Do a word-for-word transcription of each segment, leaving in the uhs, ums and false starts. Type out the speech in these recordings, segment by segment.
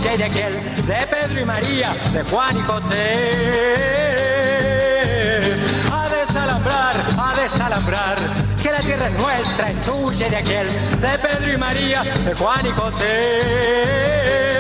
tuya y de aquel, de Pedro y María, de Juan y José. A desalambrar, a desalambrar, que la tierra es nuestra, es tuya y de aquel, de Pedro y María, de Juan y José.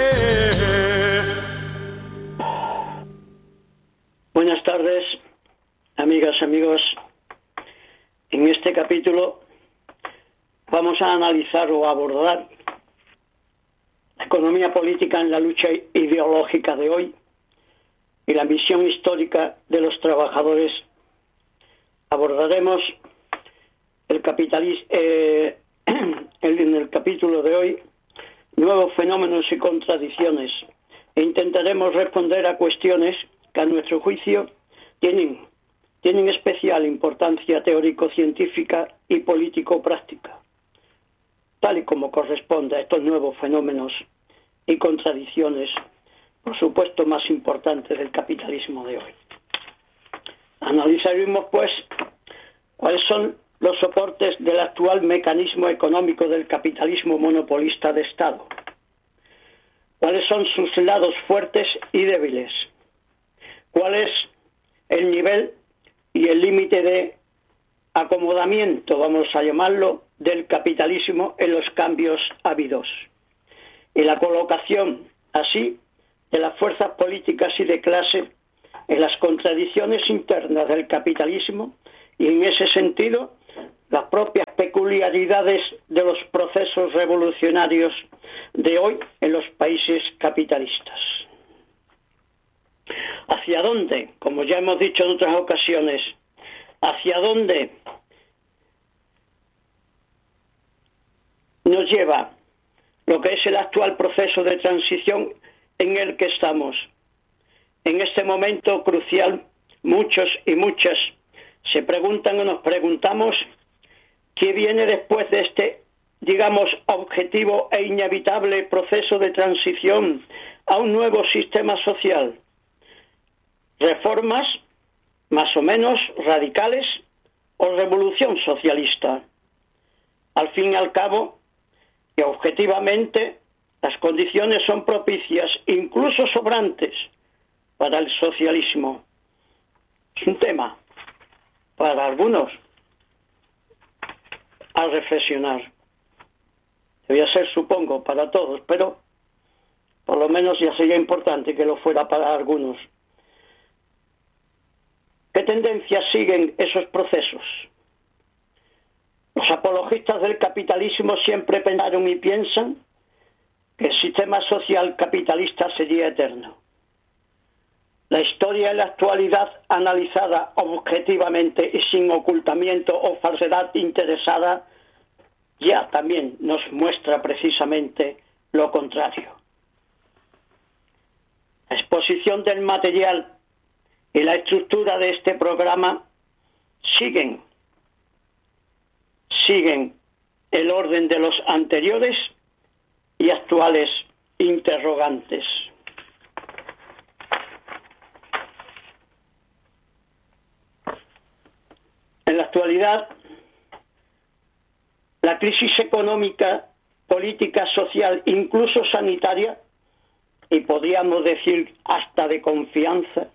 Buenas tardes, amigas, amigos. En este capítulo vamos a analizar o abordar la economía política en la lucha ideológica de hoy y la misión histórica de los trabajadores. Abordaremos el capitalismo eh, en el capítulo de hoy nuevos fenómenos y contradicciones e intentaremos responder a cuestiones que a nuestro juicio tienen, tienen especial importancia teórico-científica y político-práctica, tal y como corresponde a estos nuevos fenómenos y contradicciones, por supuesto, más importantes del capitalismo de hoy. Analizaremos, pues, cuáles son los soportes del actual mecanismo económico del capitalismo monopolista de Estado, cuáles son sus lados fuertes y débiles, cuál es el nivel y el límite de acomodamiento, vamos a llamarlo, del capitalismo en los cambios habidos, y la colocación, así, de las fuerzas políticas y de clase en las contradicciones internas del capitalismo y, en ese sentido, las propias peculiaridades de los procesos revolucionarios de hoy en los países capitalistas. ¿Hacia dónde? Como ya hemos dicho en otras ocasiones, ¿hacia dónde nos lleva lo que es el actual proceso de transición en el que estamos? En este momento crucial, muchos y muchas se preguntan o nos preguntamos qué viene después de este, digamos, objetivo e inevitable proceso de transición a un nuevo sistema social. ¿Reformas más o menos radicales o revolución socialista? Al fin y al cabo, y objetivamente, las condiciones son propicias, incluso sobrantes, para el socialismo. Es un tema para algunos a reflexionar. Debía ser, supongo, para todos, pero por lo menos ya sería importante que lo fuera para algunos. ¿Qué tendencias siguen esos procesos? Los apologistas del capitalismo siempre pensaron y piensan que el sistema social capitalista sería eterno. La historia en la actualidad, analizada objetivamente y sin ocultamiento o falsedad interesada, ya también nos muestra precisamente lo contrario. La exposición del material y la estructura de este programa siguen, siguen el orden de los anteriores y actuales interrogantes. En la actualidad, la crisis económica, política, social, incluso sanitaria, y podríamos decir hasta de confianza,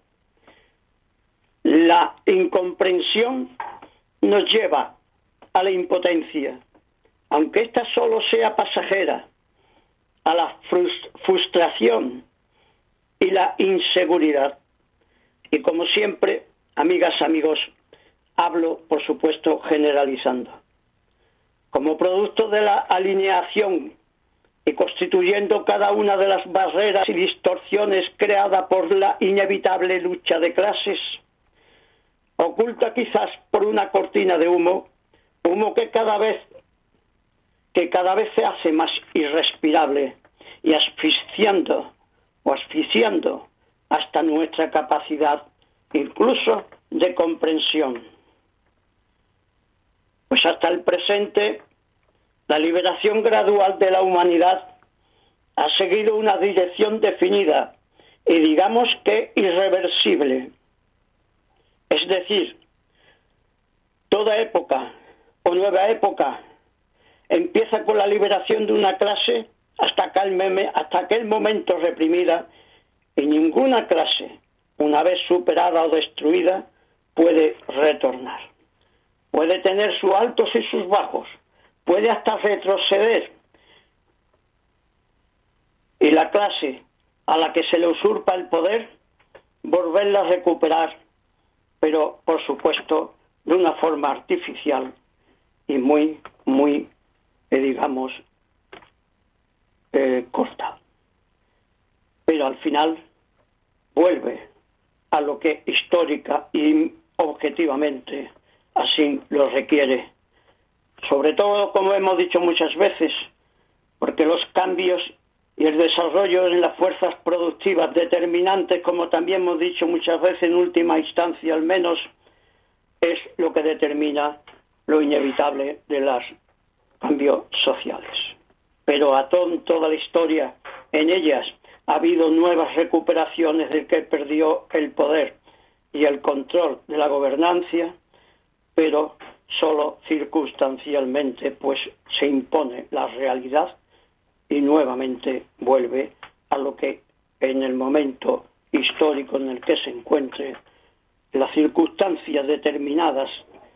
la incomprensión nos lleva a la impotencia, aunque esta solo sea pasajera, a la frustración y la inseguridad. Y como siempre, amigas, amigos, hablo, por supuesto, generalizando. Como producto de la alineación y constituyendo cada una de las barreras y distorsiones creadas por la inevitable lucha de clases, oculta quizás por una cortina de humo, humo que cada vez, que cada vez se hace más irrespirable y asfixiando o asfixiando hasta nuestra capacidad, incluso de comprensión. Pues hasta el presente, la liberación gradual de la humanidad ha seguido una dirección definida y digamos que irreversible. Es decir, toda época o nueva época empieza con la liberación de una clase hasta aquel, meme, hasta aquel momento reprimida, y ninguna clase, una vez superada o destruida, puede retornar. Puede tener sus altos y sus bajos, puede hasta retroceder. Y la clase a la que se le usurpa el poder, volverla a recuperar, pero por supuesto de una forma artificial y muy, muy, eh, digamos, eh, corta. Pero al final vuelve a lo que histórica y objetivamente así lo requiere. Sobre todo, como hemos dicho muchas veces, porque los cambios y el desarrollo en las fuerzas productivas determinantes, como también hemos dicho muchas veces en última instancia al menos, es lo que determina lo inevitable de los cambios sociales. Pero a todo, toda la historia, en ellas ha habido nuevas recuperaciones del que perdió el poder y el control de la gobernancia, pero solo circunstancialmente, pues se impone la realidad y nuevamente vuelve a lo que en el momento histórico en el que se encuentre, las circunstancias determinadas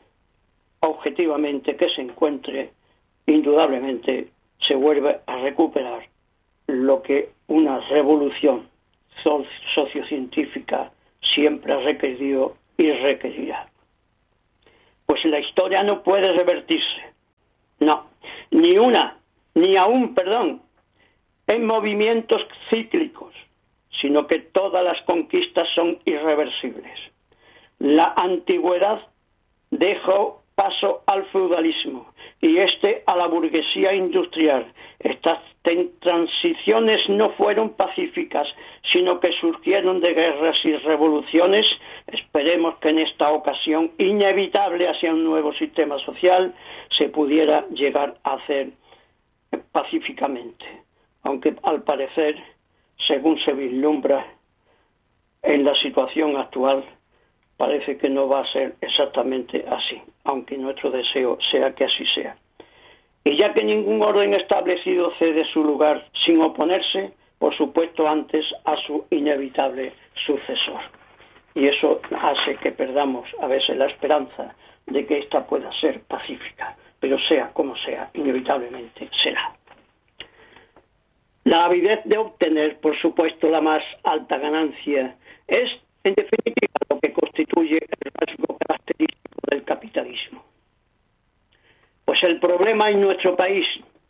objetivamente que se encuentre, indudablemente se vuelve a recuperar lo que una revolución sociocientífica siempre ha requerido y requerirá. Pues la historia no puede revertirse, no, ni una, ni aún, perdón, en movimientos cíclicos, sino que todas las conquistas son irreversibles. La antigüedad dejó paso al feudalismo y este a la burguesía industrial. Estas transiciones no fueron pacíficas, sino que surgieron de guerras y revoluciones. Esperemos que en esta ocasión, inevitable hacia un nuevo sistema social, se pudiera llegar a hacer pacíficamente. Aunque al parecer, según se vislumbra en la situación actual, parece que no va a ser exactamente así, aunque nuestro deseo sea que así sea. Y ya que ningún orden establecido cede su lugar sin oponerse, por supuesto, antes a su inevitable sucesor. Y eso hace que perdamos a veces la esperanza de que ésta pueda ser pacífica, pero sea como sea, inevitablemente será. La avidez de obtener, por supuesto, la más alta ganancia es, en definitiva, lo que constituye el rasgo característico del capitalismo. Pues el problema en nuestro país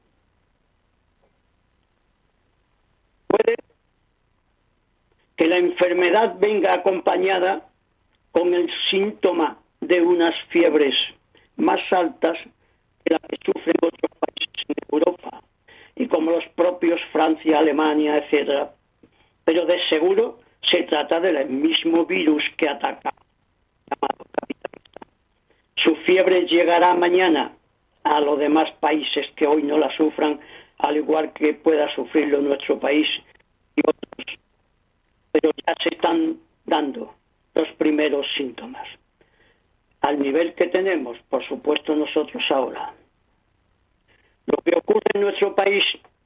puede que la enfermedad venga acompañada con el síntoma de unas fiebres más altas que las que sufren otros países en Europa, y como los propios Francia, Alemania, etcétera. Pero de seguro se trata del mismo virus que ataca llamado capitalista. Su fiebre llegará mañana a los demás países que hoy no la sufran, al igual que pueda sufrirlo nuestro país y otros. Pero ya se están dando los primeros síntomas. Al nivel que tenemos, por supuesto, nosotros ahora. Lo que ocurre en nuestro país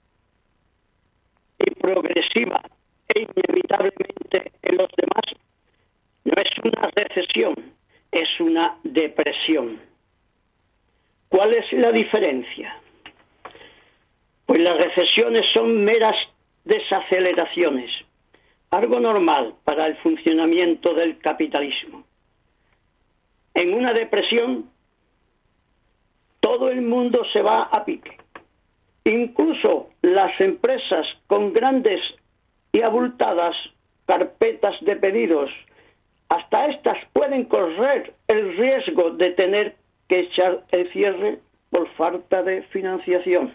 y progresiva e inevitablemente en los demás no es una recesión, es una depresión. ¿Cuál es la diferencia? Pues las recesiones son meras desaceleraciones, algo normal para el funcionamiento del capitalismo. En una depresión todo el mundo se va a pique. Incluso las empresas con grandes y abultadas carpetas de pedidos, hasta estas pueden correr el riesgo de tener que echar el cierre por falta de financiación.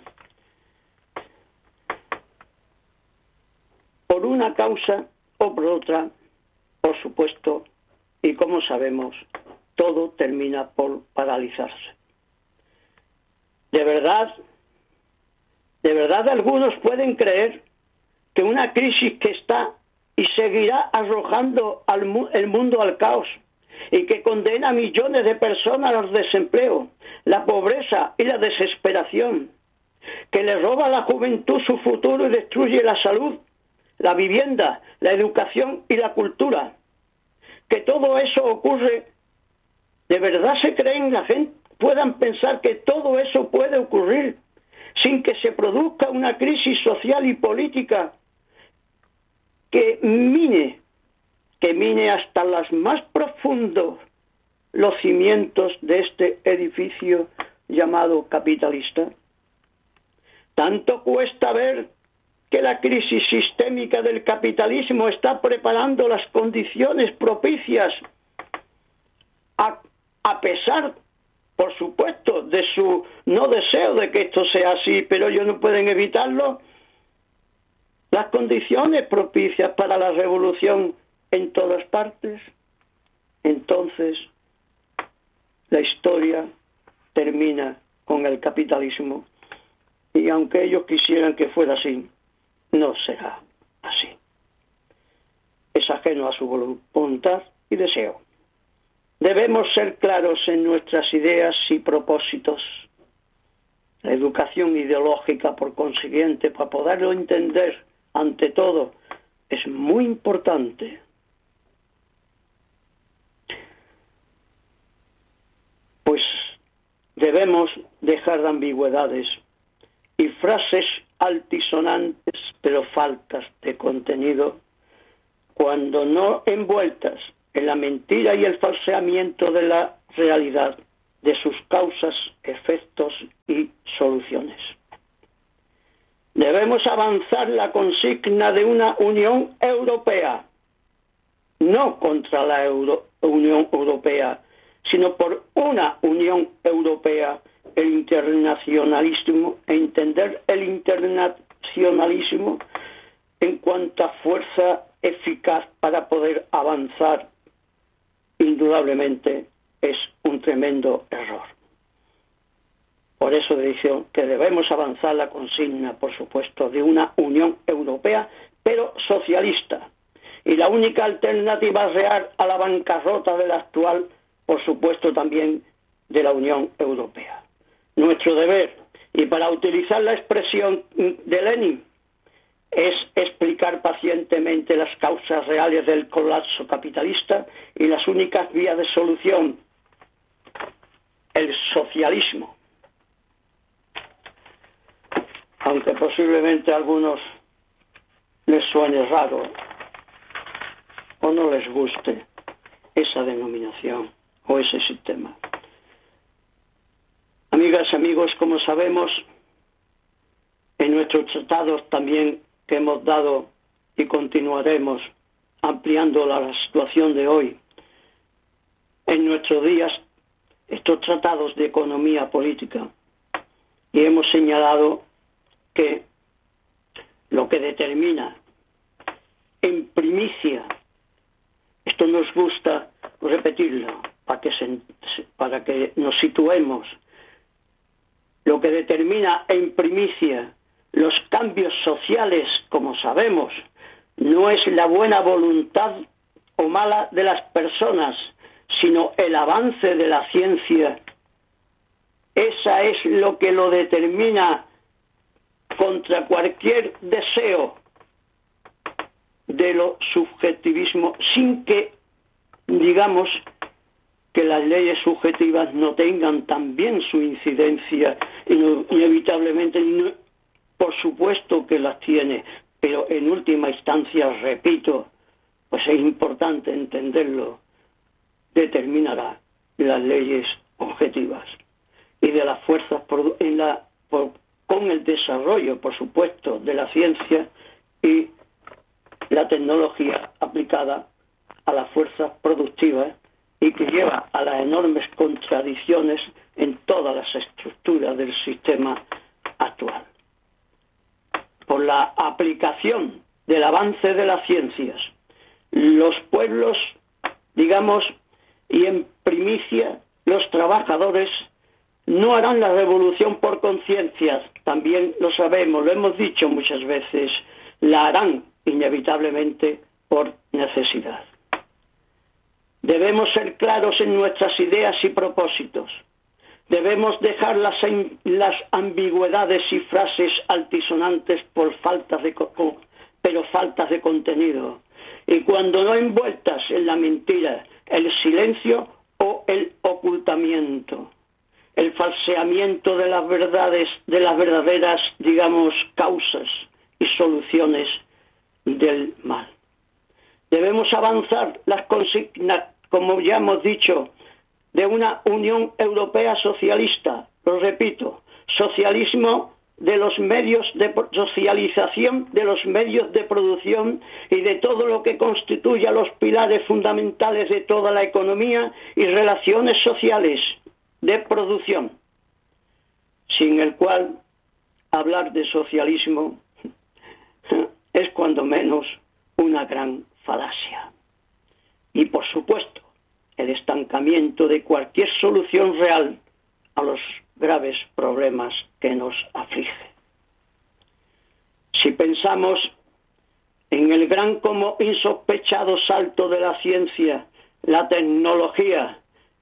Por una causa o por otra, por supuesto, y como sabemos, todo termina por paralizarse. De verdad, de verdad algunos pueden creer que una crisis que está y seguirá arrojando al mu- el mundo al caos y que condena a millones de personas al desempleo, la pobreza y la desesperación, que le roba a la juventud su futuro y destruye la salud, la vivienda, la educación y la cultura. Que todo eso ocurre, ¿de verdad se creen la gente? Puedan pensar que todo eso puede ocurrir sin que se produzca una crisis social y política que mine, que mine hasta los más profundos los cimientos de este edificio llamado capitalista. Tanto cuesta ver que la crisis sistémica del capitalismo está preparando las condiciones propicias a, a pesar, por supuesto, de su no deseo de que esto sea así, pero ellos no pueden evitarlo, las condiciones propicias para la revolución en todas partes. Entonces, la historia termina con el capitalismo. Y aunque ellos quisieran que fuera así, no será así. Es ajeno a su voluntad y deseo. Debemos ser claros en nuestras ideas y propósitos. La educación ideológica, por consiguiente, para poderlo entender, ante todo, es muy importante. Pues debemos dejar de ambigüedades y frases altisonantes, pero faltas de contenido, cuando no envueltas en la mentira y el falseamiento de la realidad, de sus causas, efectos y soluciones. Debemos avanzar la consigna de una Unión Europea, no contra la Euro- Unión Europea, sino por una Unión Europea. El internacionalismo, entender el internacionalismo en cuanto a fuerza eficaz para poder avanzar, indudablemente es un tremendo error. Por eso dice que debemos avanzar la consigna, por supuesto, de una Unión Europea, pero socialista. Y la única alternativa real a la bancarrota de la actual, por supuesto, también de la Unión Europea. Nuestro deber, y para utilizar la expresión de Lenin, es explicar pacientemente las causas reales del colapso capitalista y las únicas vías de solución, el socialismo. Aunque posiblemente a algunos les suene raro o no les guste esa denominación o ese sistema. Amigas, amigos, como sabemos, en nuestros tratados también que hemos dado y continuaremos ampliando la situación de hoy, en nuestros días, estos tratados de economía política, y hemos señalado que lo que determina en primicia, esto nos gusta repetirlo para que, se, para que nos situemos, lo que determina en primicia los cambios sociales, como sabemos, no es la buena voluntad o mala de las personas, sino el avance de la ciencia. Esa es lo que lo determina contra cualquier deseo de lo subjetivismo, sin que, digamos, que las leyes subjetivas no tengan también su incidencia, inevitablemente, por supuesto que las tiene, pero en última instancia, repito, pues es importante entenderlo, determinará las leyes objetivas. Y de las fuerzas en la, por, con el desarrollo, por supuesto, de la ciencia y la tecnología aplicada a las fuerzas productivas, y que lleva a las enormes contradicciones en todas las estructuras del sistema actual. Por la aplicación del avance de las ciencias, los pueblos, digamos, y en primicia, los trabajadores, no harán la revolución por conciencia, también lo sabemos, lo hemos dicho muchas veces, la harán inevitablemente por necesidad. Debemos ser claros en nuestras ideas y propósitos. Debemos dejar las, las ambigüedades y frases altisonantes por faltas de, pero faltas de contenido. Y cuando no envueltas en la mentira, el silencio o el ocultamiento, el falseamiento de las verdades, de las verdaderas, digamos, causas y soluciones del mal. Debemos avanzar las consignas, como ya hemos dicho, de una Unión Europea socialista, lo repito, socialismo de los medios de socialización de los medios de producción y de todo lo que constituya los pilares fundamentales de toda la economía y relaciones sociales de producción, sin el cual hablar de socialismo es cuando menos una gran falacia. Y por supuesto, el estancamiento de cualquier solución real a los graves problemas que nos aflige. Si pensamos en el gran como insospechado salto de la ciencia, la tecnología,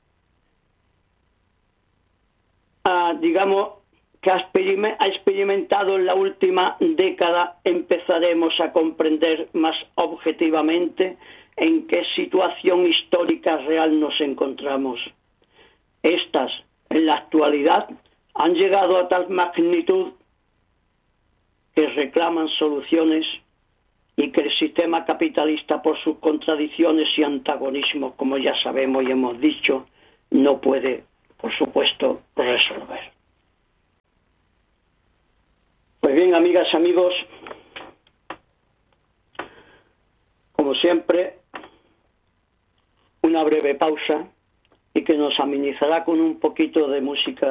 a, digamos, que ha experimentado en la última década, empezaremos a comprender más objetivamente en qué situación histórica real nos encontramos. Estas, en la actualidad, han llegado a tal magnitud que reclaman soluciones y que el sistema capitalista, por sus contradicciones y antagonismos, como ya sabemos y hemos dicho, no puede, por supuesto, resolver. Pues bien, amigas, amigos, como siempre, una breve pausa y que nos amenizará con un poquito de música